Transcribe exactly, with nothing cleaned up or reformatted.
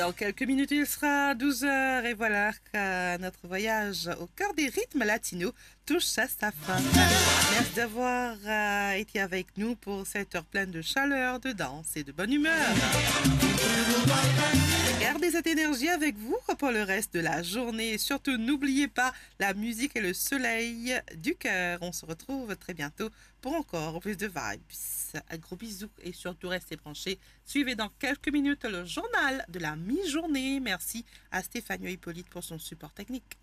Dans quelques minutes, il sera douze heures et voilà que notre voyage au cœur des rythmes latinos touche à sa fin. Merci d'avoir euh, été avec nous pour cette heure pleine de chaleur, de danse et de bonne humeur. Gardez cette énergie avec vous pour le reste de la journée et surtout n'oubliez pas la musique et le soleil du cœur. On se retrouve très bientôt pour encore plus de vibes. Un gros bisou et surtout restez branchés. Suivez dans quelques minutes le journal de la mi-journée. Merci à Stéphanie Hippolyte pour son support technique.